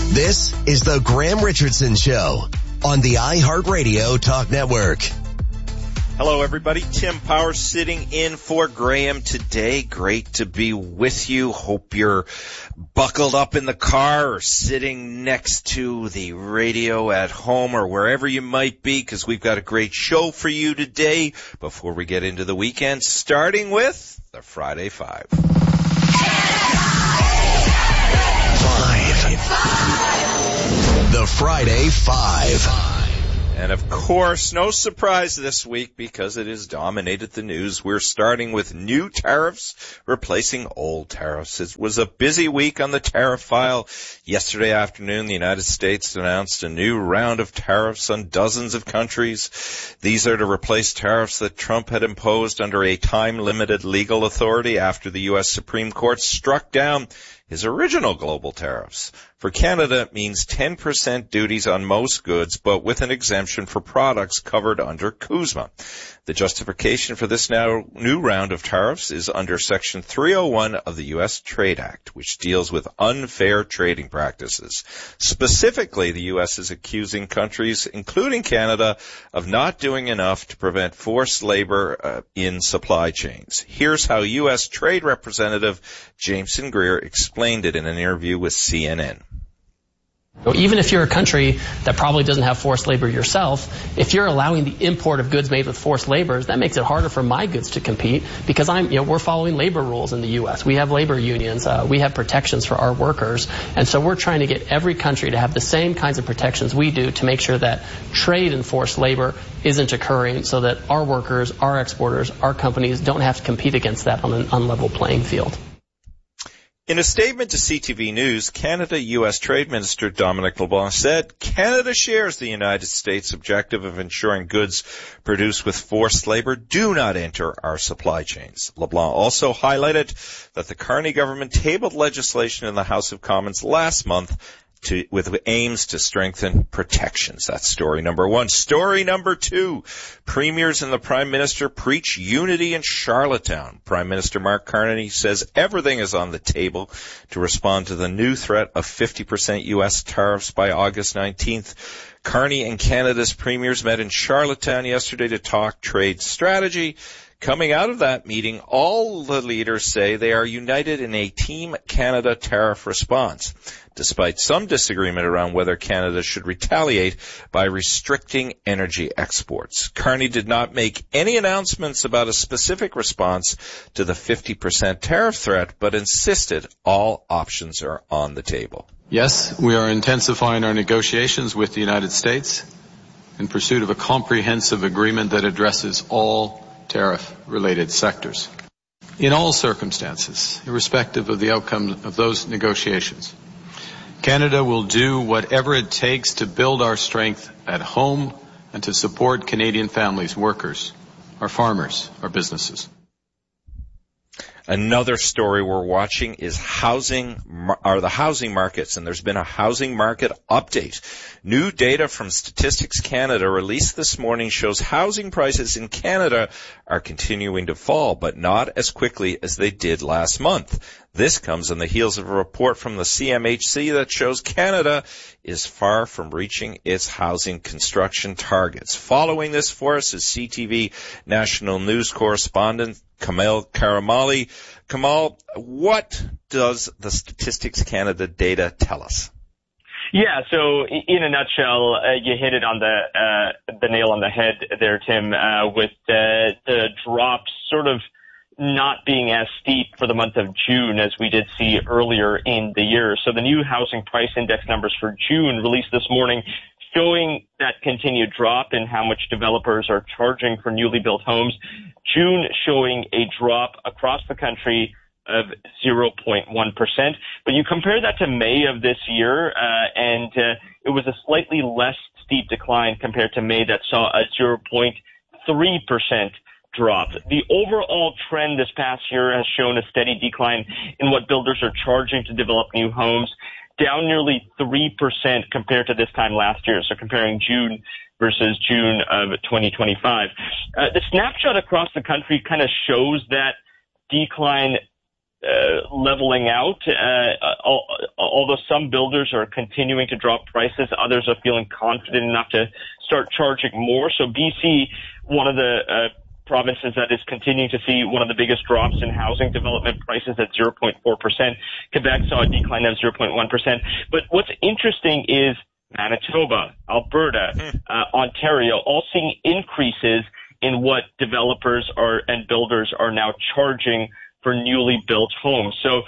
This is the Graham Richardson Show on the iHeartRadio Talk Network. Hello, everybody. Tim Power sitting in for Graham today. Great to be with you. Hope you're buckled up in the car or sitting next to the radio at home or wherever you might be, because we've got a great show for you today before we get into the weekend, starting with the Friday Five. The Friday Five. And of course, no surprise this week because it has dominated the news. We're starting with new tariffs replacing old tariffs. It was a busy week on the tariff file. Yesterday afternoon, the United States announced a new round of tariffs on dozens of countries. These are to replace tariffs that Trump had imposed under a time-limited legal authority after the U.S. Supreme Court struck down his original global tariffs. For Canada, it means 10% duties on most goods, but with an exemption for products covered under CUSMA. The justification for this new round of tariffs is under Section 301 of the U.S. Trade Act, which deals with unfair trading practices. Specifically, the U.S. is accusing countries, including Canada, of not doing enough to prevent forced labor in supply chains. Here's how U.S. Trade Representative Jameson Greer explained it in an interview with CNN. Even if you're a country that probably doesn't have forced labor yourself, if you're allowing the import of goods made with forced labor, that makes it harder for my goods to compete because we're following labor rules in the U.S. We have labor unions. We have protections for our workers. And so we're trying to get every country to have the same kinds of protections we do to make sure that trade in forced labor isn't occurring so that our workers, our exporters, our companies don't have to compete against that on an unlevel playing field. In a statement to CTV News, Canada-U.S. Trade Minister Dominic LeBlanc said Canada shares the United States' objective of ensuring goods produced with forced labor do not enter our supply chains. LeBlanc also highlighted that the Carney government tabled legislation in the House of Commons last month with aims to strengthen protections. That's story number one. Story number two, premiers and the Prime Minister preach unity in Charlottetown. Prime Minister Mark Carney says everything is on the table to respond to the new threat of 50% U.S. tariffs by August 19th. Carney and Canada's premiers met in Charlottetown yesterday to talk trade strategy. Coming out of that meeting, all the leaders say they are united in a Team Canada tariff response, despite some disagreement around whether Canada should retaliate by restricting energy exports. Carney did not make any announcements about a specific response to the 50% tariff threat, but insisted all options are on the table. Yes, we are intensifying our negotiations with the United States in pursuit of a comprehensive agreement that addresses all tariff-related sectors. In all circumstances, irrespective of the outcome of those negotiations, Canada will do whatever it takes to build our strength at home and to support Canadian families, workers, our farmers, our businesses. Another story we're watching is the housing markets, and there's been a housing market update. New data from Statistics Canada released this morning shows housing prices in Canada are continuing to fall, but not as quickly as they did last month. This comes on the heels of a report from the CMHC that shows Canada is far from reaching its housing construction targets. Following this for us is CTV national news correspondent Kamal Karamali. Kamal, what does the Statistics Canada data tell us? Yeah, so in a nutshell, you hit it on the nail on the head there, Tim, with the drop sort of not being as steep for the month of June as we did see earlier in the year. So the new housing price index numbers for June released this morning showing that continued drop in how much developers are charging for newly built homes. June showing a drop across the country of 0.1%. But you compare that to May of this year, and it was a slightly less steep decline compared to May that saw a 0.3% drop. The overall trend this past year has shown a steady decline in what builders are charging to develop new homes, down nearly 3% compared to this time last year. So comparing June versus June of 2025. The snapshot across the country kind of shows that decline leveling out. Although some builders are continuing to drop prices, others are feeling confident enough to start charging more. So BC, one of the provinces that is continuing to see one of the biggest drops in housing development prices at 0.4%. Quebec saw a decline of 0.1%. But what's interesting is Manitoba, Alberta, Ontario, all seeing increases in what developers and builders are now charging for newly built homes. So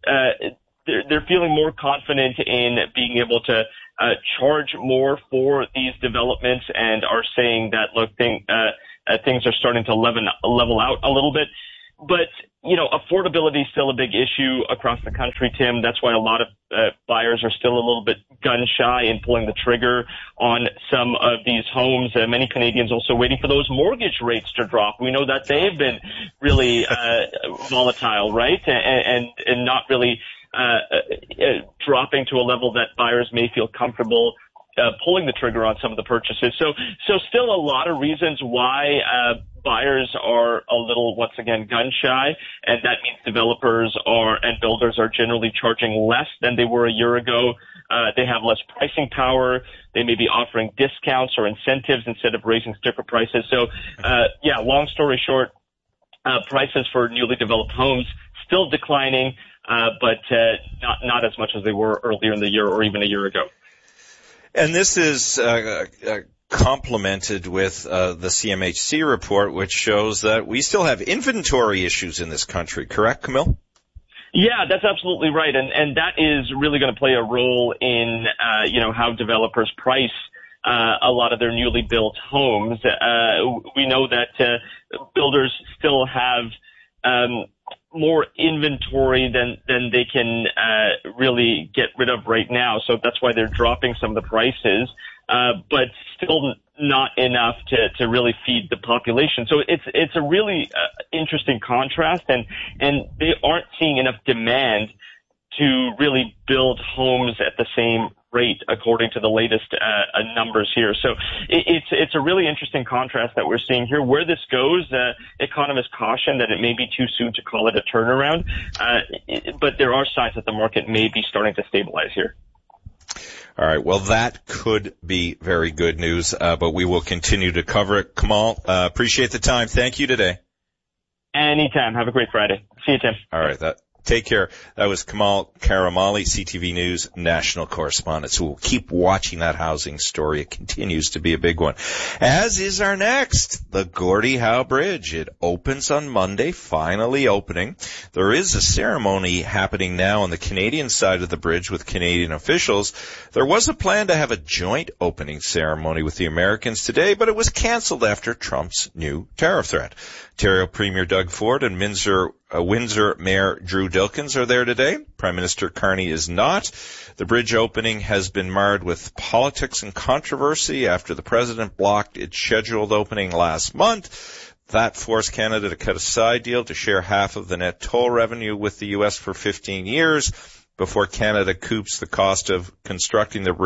they're feeling more confident in being able to charge more for these developments, and are saying that, look, things are starting to level out a little bit. But, affordability is still a big issue across the country, Tim. That's why a lot of buyers are still a little bit gun shy in pulling the trigger on some of these homes. Many Canadians also waiting for those mortgage rates to drop. We know that they've been really volatile, right? And not really dropping to a level that buyers may feel comfortable pulling the trigger on some of the purchases. So still a lot of reasons why buyers are a little, once again, gun shy, and that means developers and builders are generally charging less than they were a year ago. They have less pricing power. They may be offering discounts or incentives instead of raising sticker prices. So, long story short, prices for newly developed homes still declining, but not as much as they were earlier in the year or even a year ago. And this is complemented with the CMHC report, which shows that we still have inventory issues in this country. Correct, Camille? Yeah, that's absolutely right. And that is really going to play a role in, how developers price a lot of their newly built homes. We know that builders still have more inventory than they can really get rid of right now. So that's why they're dropping some of the prices, but still not enough to really feed the population. So it's a really interesting contrast, and they aren't seeing enough demand to really build homes at the same rate, according to the latest numbers here. So it's a really interesting contrast that we're seeing here. Where this goes, economists caution that it may be too soon to call it a turnaround, but there are signs that the market may be starting to stabilize here. All right. Well, that could be very good news, but we will continue to cover it. Kamal, appreciate the time. Thank you today. Anytime. Have a great Friday. See you, Tim. All right. Take care. That was Kamal Karamali, CTV News national correspondent. So we'll keep watching that housing story. It continues to be a big one. As is our next, the Gordie Howe Bridge. It opens on Monday, finally opening. There is a ceremony happening now on the Canadian side of the bridge with Canadian officials. There was a plan to have a joint opening ceremony with the Americans today, but it was canceled after Trump's new tariff threat. Ontario Premier Doug Ford and Windsor Mayor Drew Dilkens are there today. Prime Minister Carney is not. The bridge opening has been marred with politics and controversy after the president blocked its scheduled opening last month. That forced Canada to cut a side deal to share half of the net toll revenue with the U.S. for 15 years before Canada recoups the cost of constructing the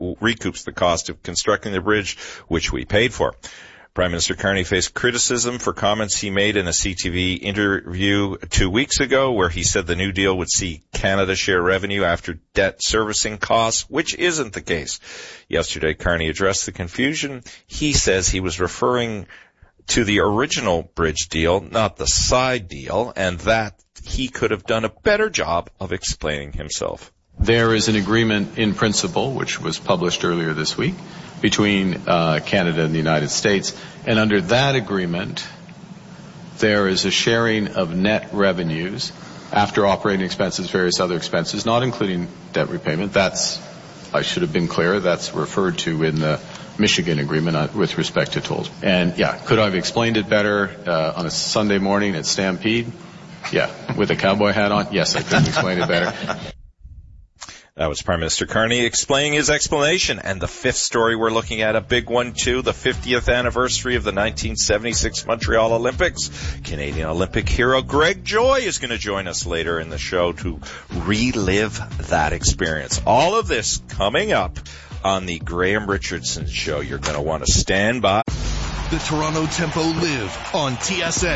bridge, which we paid for. Prime Minister Carney faced criticism for comments he made in a CTV interview 2 weeks ago, where he said the new deal would see Canada share revenue after debt servicing costs, which isn't the case. Yesterday, Carney addressed the confusion. He says he was referring to the original bridge deal, not the side deal, and that he could have done a better job of explaining himself. There is an agreement in principle, which was published earlier this week, between Canada and the United States. And under that agreement, there is a sharing of net revenues after operating expenses, various other expenses, not including debt repayment. I should have been clear, that's referred to in the Michigan agreement with respect to tolls. And could I have explained it better on a Sunday morning at Stampede? Yeah, with a cowboy hat on? Yes, I could have explained it better. That was Prime Minister Carney explaining his explanation. And the fifth story we're looking at, a big one too, the 50th anniversary of the 1976 Montreal Olympics. Canadian Olympic hero Greg Joy is going to join us later in the show to relive that experience. All of this coming up on the Graham Richardson Show. You're going to want to stand by. The Toronto Tempo live on TSN.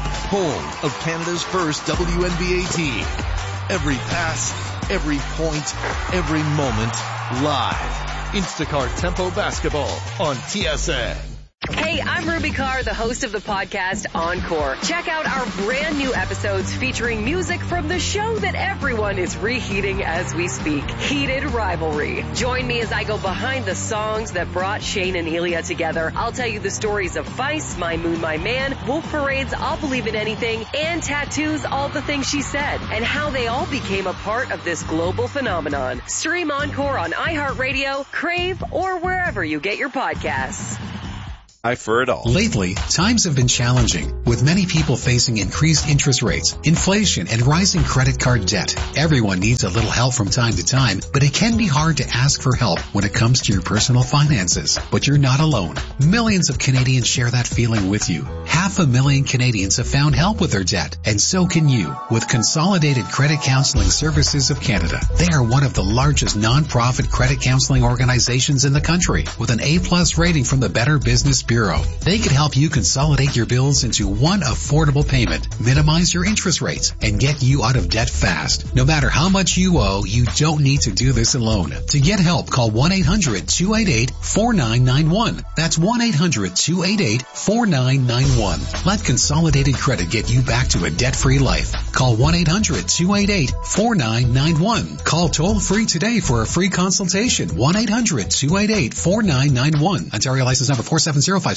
home of Canada's first WNBA team. Every pass, every point, every moment, live. Instacart Tempo Basketball on TSN. Hey, I'm Ruby Carr, the host of the podcast Encore. Check out our brand new episodes featuring music from the show that everyone is reheating as we speak, Heated Rivalry. Join me as I go behind the songs that brought Shane and Ilya together. I'll tell you the stories of Feist, My Moon, My Man, Wolf Parade's I'll Believe in Anything, and Tattoo's All the Things She Said, and how they all became a part of this global phenomenon. Stream Encore on iHeartRadio, Crave, or wherever you get your podcasts. For it all. Lately, times have been challenging, with many people facing increased interest rates, inflation, and rising credit card debt. Everyone needs a little help from time to time, but it can be hard to ask for help when it comes to your personal finances. But you're not alone. Millions of Canadians share that feeling with you. 500,000 Canadians have found help with their debt, and so can you, with Consolidated Credit Counseling Services of Canada. They are one of the largest non-profit credit counseling organizations in the country, with an A+ rating from the Better Business Bureau. They can help you consolidate your bills into one affordable payment, minimize your interest rates, and get you out of debt fast. No matter how much you owe, you don't need to do this alone. To get help, call 1-800-288-4991. That's 1-800-288-4991. Let Consolidated Credit get you back to a debt-free life. Call 1-800-288-4991. Call toll-free today for a free consultation. 1-800-288-4991. Ontario license number 47057.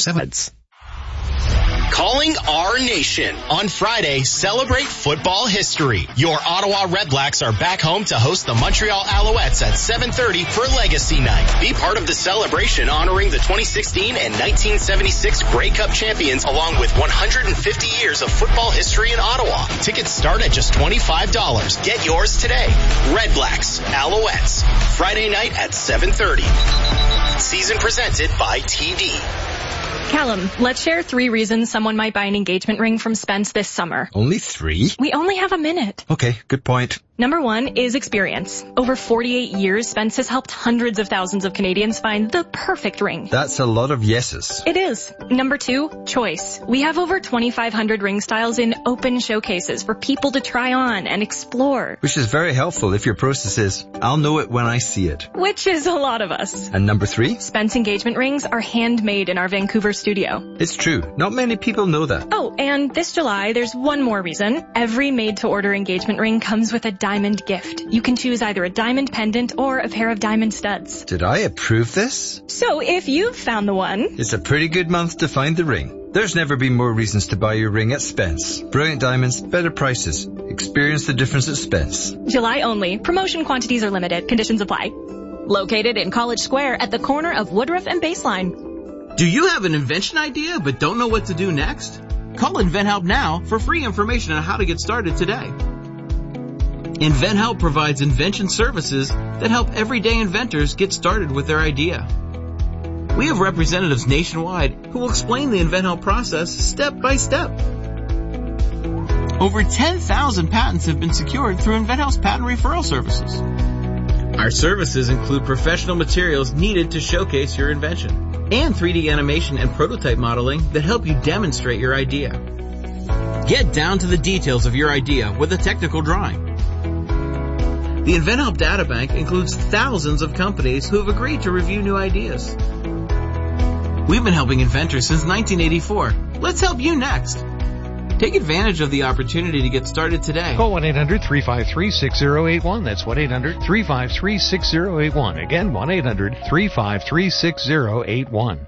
Calling our nation. On Friday, celebrate football history. Your Ottawa Redblacks are back home to host the Montreal Alouettes at 7:30 for Legacy Night. Be part of the celebration honoring the 2016 and 1976 Grey Cup champions, along with 150 years of football history in Ottawa. Tickets start at just $25. Get yours today. Redblacks, Alouettes. Friday night at 7:30. Season presented by TD. Callum, let's share 3 reasons someone might buy an engagement ring from Spence this summer. Only 3? We only have a minute. Okay, good point. Number 1 is experience. Over 48 years, Spence has helped hundreds of thousands of Canadians find the perfect ring. That's a lot of yeses. It is. Number 2, choice. We have over 2,500 ring styles in open showcases for people to try on and explore. Which is very helpful if your process is, I'll know it when I see it. Which is a lot of us. And number 3? Spence engagement rings are handmade in our Vancouver studio. It's true. Not many people know that. Oh, and this July, there's one more reason. Every made-to-order engagement ring comes with a diamond gift. You can choose either a diamond pendant or a pair of diamond studs. Did I approve this? So if you've found the one... It's a pretty good month to find the ring. There's never been more reasons to buy your ring at Spence. Brilliant diamonds, better prices. Experience the difference at Spence. July only. Promotion quantities are limited. Conditions apply. Located in College Square at the corner of Woodruff and Baseline. Do you have an invention idea but don't know what to do next? Call InventHelp now for free information on how to get started today. InventHelp provides invention services that help everyday inventors get started with their idea. We have representatives nationwide who will explain the InventHelp process step by step. Over 10,000 patents have been secured through InventHelp's patent referral services. Our services include professional materials needed to showcase your invention, and 3D animation and prototype modeling that help you demonstrate your idea. Get down to the details of your idea with a technical drawing. The InventHelp Databank includes thousands of companies who have agreed to review new ideas. We've been helping inventors since 1984. Let's help you next. Take advantage of the opportunity to get started today. Call 1-800-353-6081. That's 1-800-353-6081. Again, 1-800-353-6081.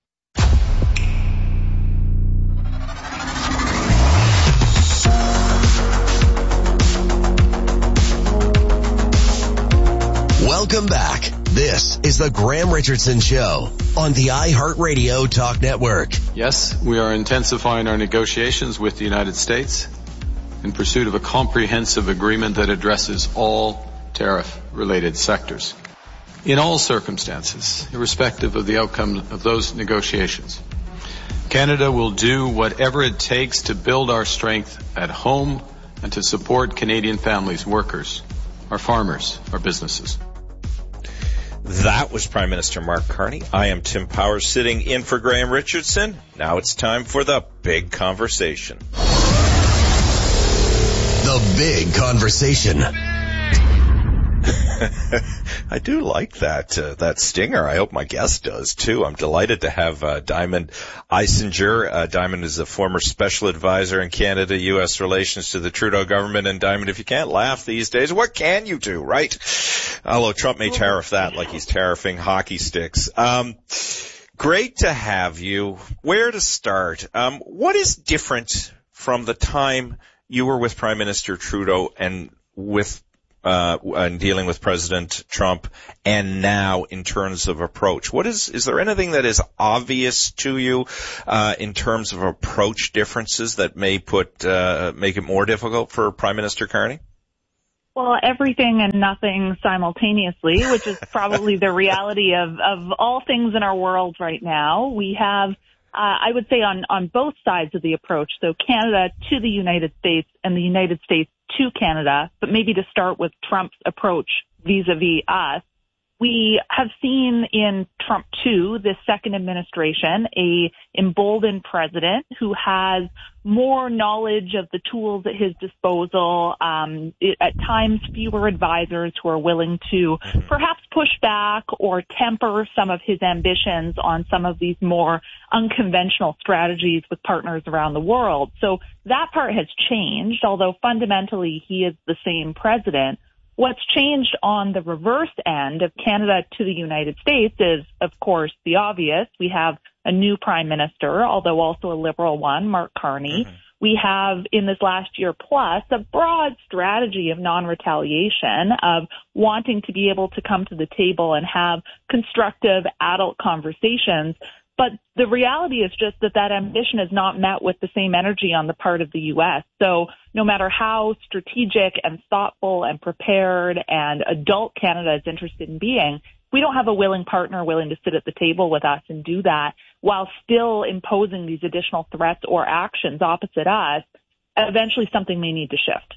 Welcome back. This is the Graham Richardson Show on the iHeartRadio Talk Network. Yes, we are intensifying our negotiations with the United States in pursuit of a comprehensive agreement that addresses all tariff-related sectors. In all circumstances, irrespective of the outcome of those negotiations, Canada will do whatever it takes to build our strength at home and to support Canadian families, workers, our farmers, our businesses. That was Prime Minister Mark Carney. I am Tim Powers sitting in for Graham Richardson. Now it's time for the big conversation. The big conversation. I do like that stinger. I hope my guest does too. I'm delighted to have Diamond Eisinger. Diamond is a former special advisor in Canada-U.S. relations to the Trudeau government. And Diamond, if you can't laugh these days, what can you do, right? Although Trump may tariff that like he's tariffing hockey sticks. Great to have you. Where to start? What is different from the time you were with Prime Minister Trudeau and and dealing with President Trump, and now in terms of approach? Is there anything that is obvious to you in terms of approach differences that may make it more difficult for Prime Minister Carney? Well, everything and nothing simultaneously, which is probably the reality of all things in our world right now. We have, I would say on both sides of the approach, so Canada to the United States and the United States to Canada, but maybe to start with Trump's approach vis-a-vis us. We have seen in Trump 2, this second administration, a emboldened president who has more knowledge of the tools at his disposal, at times fewer advisors who are willing to perhaps push back or temper some of his ambitions on some of these more unconventional strategies with partners around the world. So that part has changed, although fundamentally he is the same president. What's changed on the reverse end of Canada to the United States is, of course, the obvious. We have a new prime minister, although also a liberal one, Mark Carney. We have, in this last year plus, a broad strategy of non-retaliation, of wanting to be able to come to the table and have constructive adult conversations. But the reality is just that ambition is not met with the same energy on the part of the U.S. So no matter how strategic and thoughtful and prepared and adult Canada is interested in being, we don't have a willing partner willing to sit at the table with us and do that while still imposing these additional threats or actions opposite us. Eventually something may need to shift.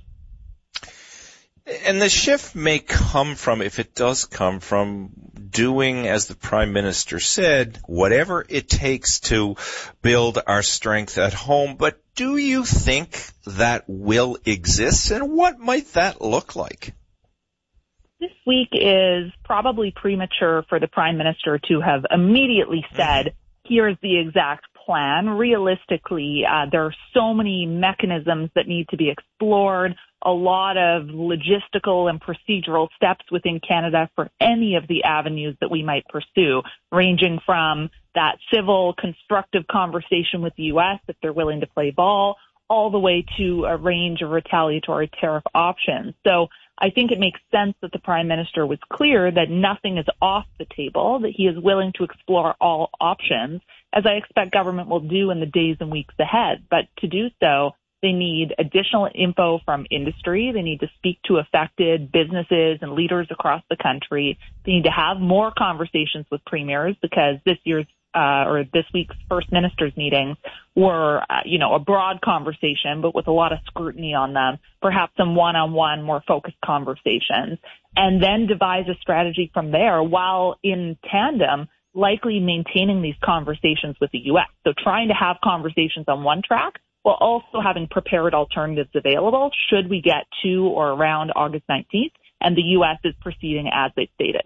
And the shift may come from, if it does come from, doing, as the Prime Minister said, whatever it takes to build our strength at home. But do you think that will exist, and what might that look like? This week is probably premature for the Prime Minister to have immediately said, here's the exact plan. Realistically, there are so many mechanisms that need to be explored, a lot of logistical and procedural steps within Canada for any of the avenues that we might pursue, ranging from that civil, constructive conversation with the U.S. if they're willing to play ball, all the way to a range of retaliatory tariff options. So I think it makes sense that the Prime Minister was clear that nothing is off the table, that he is willing to explore all options, as I expect government will do in the days and weeks ahead. But to do so, they need additional info from industry. They need to speak to affected businesses and leaders across the country. They need to have more conversations with premiers, because this week's First Ministers meetings were, a broad conversation, but with a lot of scrutiny on them, perhaps some one-on-one, more focused conversations, and then devise a strategy from there while in tandem likely maintaining these conversations with the U.S. So trying to have conversations on one track while also having prepared alternatives available should we get to or around August 19th, and the U.S. is proceeding as they stated.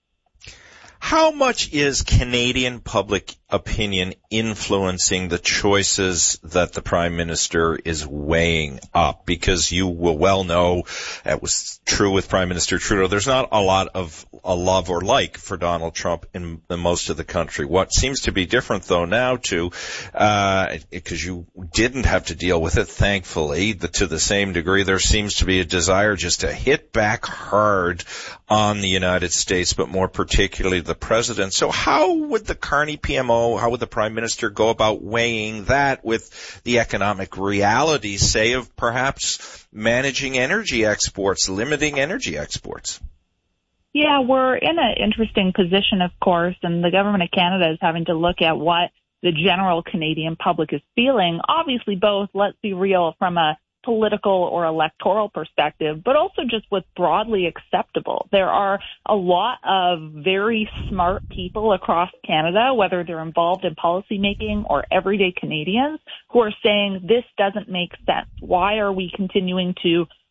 How much is Canadian public opinion influencing the choices that the Prime Minister is weighing up? Because you will well know, it was true with Prime Minister Trudeau, there's not a lot of a love or like for Donald Trump in most of the country. What seems to be different, though, now, too, because you didn't have to deal with it, thankfully, to the same degree, there seems to be a desire just to hit back hard on the United States, but more particularly the President. So how would the Carney PMO, how would the Prime Minister go about weighing that with the economic realities, say, of perhaps managing energy exports, limiting energy exports? Yeah, we're in an interesting position, of course, and the government of Canada is having to look at what the general Canadian public is feeling. Obviously, both, let's be real, from a political or electoral perspective, but also just what's broadly acceptable. There are a lot of very smart people across Canada, whether they're involved in policymaking or everyday Canadians, who are saying this doesn't make sense. Why are we continuing to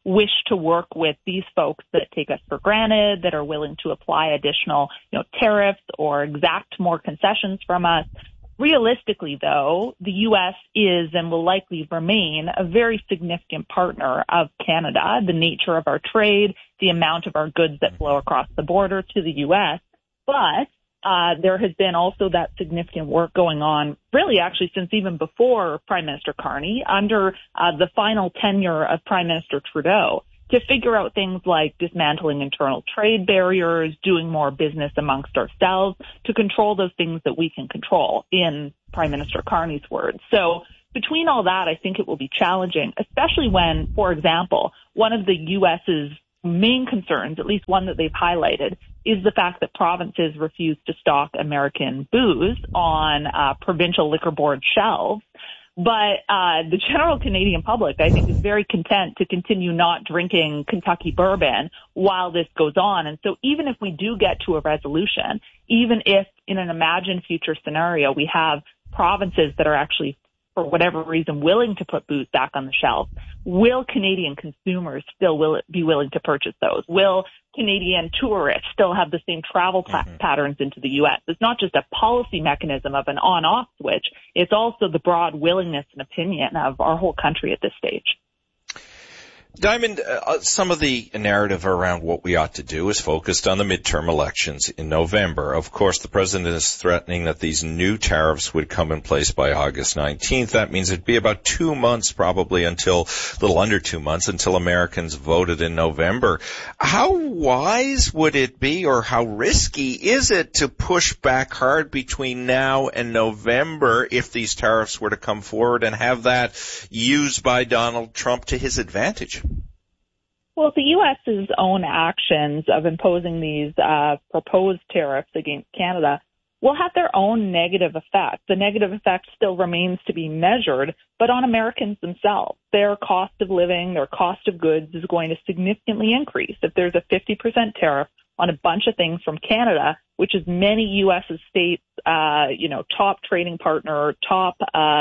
wish to work with these folks that take us for granted, that are willing to apply additional, tariffs or exact more concessions from us. Realistically, though, the U.S. is and will likely remain a very significant partner of Canada, the nature of our trade, the amount of our goods that flow across the border to the U.S. But there has been also that significant work going on, really actually since even before Prime Minister Carney, under the final tenure of Prime Minister Trudeau, to figure out things like dismantling internal trade barriers, doing more business amongst ourselves, to control those things that we can control, in Prime Minister Carney's words. So between all that, I think it will be challenging, especially when, for example, one of the U.S.'s main concerns, at least one that they've highlighted, is the fact that provinces refuse to stock American booze on provincial liquor board shelves. But the general Canadian public, I think, is very content to continue not drinking Kentucky bourbon while this goes on. And so even if we do get to a resolution, even if in an imagined future scenario we have provinces that are actually, for whatever reason, willing to put booze back on the shelf, will Canadian consumers still be willing to purchase those? Will Canadian tourists still have the same travel patterns into the U.S.? It's not just a policy mechanism of an on-off switch. It's also the broad willingness and opinion of our whole country at this stage. Diamond, some of the narrative around what we ought to do is focused on the midterm elections in November. Of course, the president is threatening that these new tariffs would come in place by August 19th. That means it'd be about 2 months, probably a little under 2 months, until Americans voted in November. How wise would it be, or how risky is it to push back hard between now and November if these tariffs were to come forward, and have that used by Donald Trump to his advantage? Well, the U.S.'s own actions of imposing these proposed tariffs against Canada will have their own negative effect. The negative effect still remains to be measured, but on Americans themselves. Their cost of living, their cost of goods is going to significantly increase. If there's a 50% tariff on a bunch of things from Canada, which is many U.S. states, top trading partner, top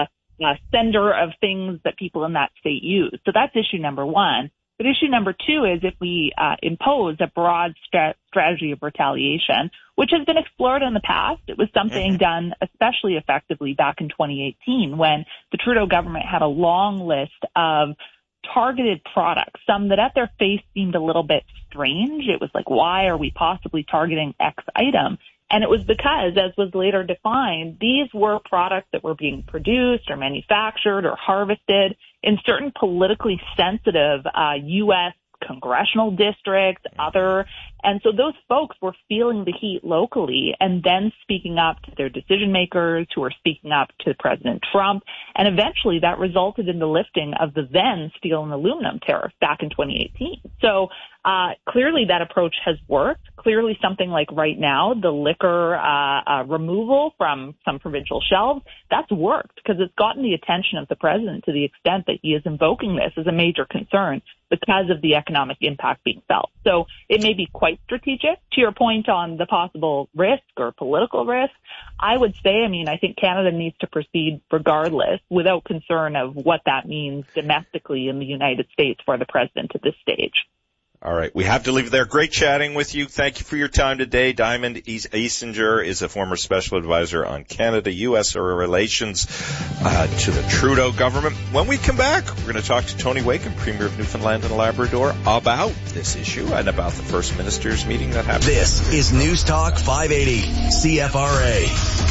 sender of things that people in that state use. So that's issue number one. But issue number two is if we impose a broad strategy of retaliation, which has been explored in the past. It was something done especially effectively back in 2018 when the Trudeau government had a long list of targeted products, some that at their face seemed a little bit strange. It was like, why are we possibly targeting X item? And it was because, as was later defined, these were products that were being produced or manufactured or harvested in certain politically sensitive U.S. congressional districts, and so those folks were feeling the heat locally and then speaking up to their decision makers who were speaking up to President Trump. And eventually that resulted in the lifting of the then steel and aluminum tariff back in 2018. So clearly that approach has worked. Clearly something like right now, the liquor removal from some provincial shelves, that's worked because it's gotten the attention of the president to the extent that he is invoking this as a major concern because of the economic impact being felt. So it may be quite strategic. To your point on the possible risk or political risk, I would say, I think Canada needs to proceed regardless without concern of what that means domestically in the United States for the president at this stage. All right. We have to leave it there. Great chatting with you. Thank you for your time today. Diamond Easinger is a former special advisor on Canada-U.S. relations to the Trudeau government. When we come back, we're going to talk to Tony Wakem, Premier of Newfoundland and Labrador, about this issue and about the First Minister's meeting that happened. This is News Talk 580 CFRA.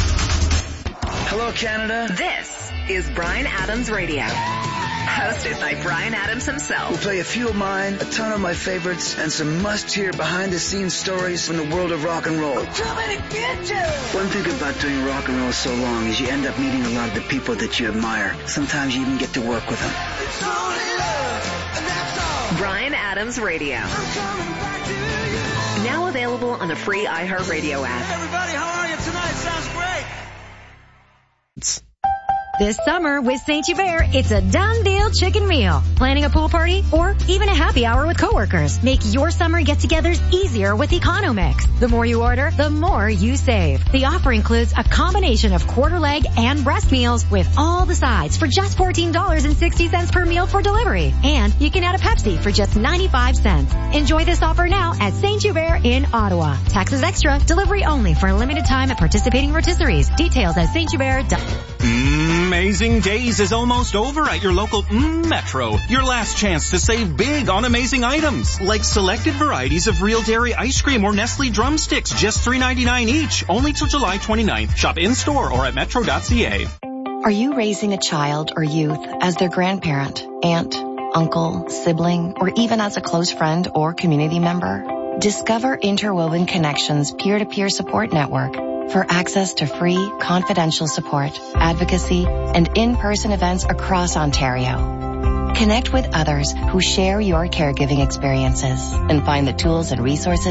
Hello, Canada. This is Bryan Adams Radio. Hosted by Bryan Adams himself. We'll play a few of mine, a ton of my favorites, and some must-hear behind-the-scenes stories from the world of rock and roll. I'm coming to get you! One thing about doing rock and roll so long is you end up meeting a lot of the people that you admire. Sometimes you even get to work with them. It's only love, and that's all. Bryan Adams Radio. I'm coming back to you. Now available on the free iHeartRadio app. Hey everybody, how are you tonight? Sounds great. This summer with St. Hubert, it's a done deal chicken meal. Planning a pool party or even a happy hour with coworkers. Make your summer get-togethers easier with Economix. The more you order, the more you save. The offer includes a combination of quarter leg and breast meals with all the sides for just $14.60 per meal for delivery. And you can add a Pepsi for just 95 cents. Enjoy this offer now at St. Hubert in Ottawa. Taxes extra. Delivery only for a limited time at participating rotisseries. Details at sthubert.com. Amazing Days is almost over at your local Metro. Your last chance to save big on amazing items, like selected varieties of Real Dairy ice cream or Nestle drumsticks, just $3.99 each, only till July 29th. Shop in-store or at metro.ca. Are you raising a child or youth as their grandparent, aunt, uncle, sibling, or even as a close friend or community member? Discover Interwoven Connections peer-to-peer support network for access to free, confidential support, advocacy, and in-person events across Ontario. Connect with others who share your caregiving experiences and find the tools and resources